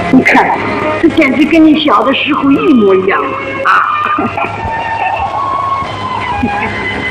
你看，这简直跟你小的时候一模一样啊！